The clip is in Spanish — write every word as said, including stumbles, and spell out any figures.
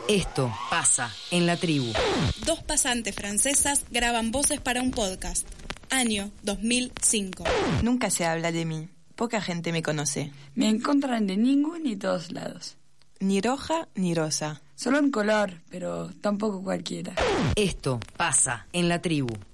Esto pasa en la tribu. Dos pasantes francesas graban voces para un podcast. Año dos mil cinco. Nunca se habla de mí. Poca gente me conoce. Me encuentran de ningún y todos lados. Ni roja ni rosa. Solo en color, pero tampoco cualquiera. Esto pasa en la tribu.